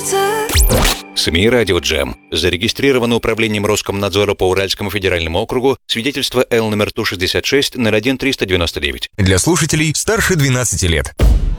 сердце. СМИ «Радио Джем». Зарегистрировано управлением Роскомнадзора по Уральскому федеральному округу свидетельство Л номер Ту-66-01-399. Для слушателей старше 12 лет.